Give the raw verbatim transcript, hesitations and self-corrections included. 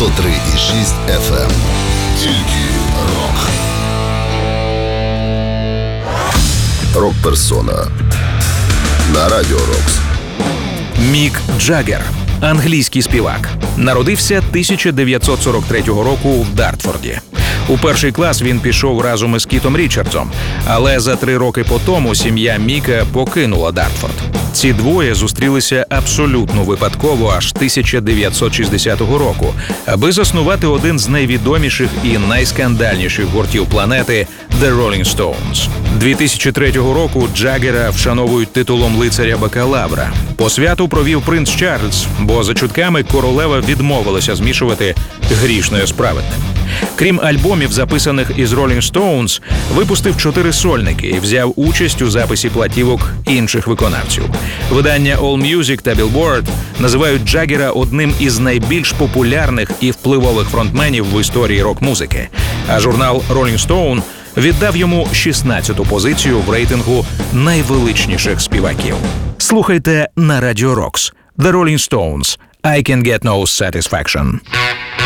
сто три і шість еф ем. Тільки рок. Рок-персона на Радіо Рокс. Мік Джаггер – англійський співак. Народився тисяча дев'ятсот сорок третього року в Дартфорді. У перший клас він пішов разом із Кітом Річардсом, але за три роки по тому сім'я Міка покинула Дартфорд. Ці двоє зустрілися абсолютно випадково аж тисяча дев'ятсот шістдесятого року, аби заснувати один з найвідоміших і найскандальніших гуртів планети – The Rolling Stones. дві тисячі третього року Джаггера вшановують титулом лицаря-бакалавра. По святу провів принц Чарльз, бо за чутками королева відмовилася змішувати грішне з праведним. Крім альбомів, записаних із Rolling Stones, випустив чотири сольники і взяв участь у записі платівок інших виконавців. Видання All Music та Billboard називають Джаггера одним із найбільш популярних і впливових фронтменів в історії рок-музики, а журнал Rolling Stone віддав йому шістнадцяту позицію в рейтингу найвеличніших співаків. Слухайте на Радіо Рокс. The Rolling Stones. I Can Get No Satisfaction.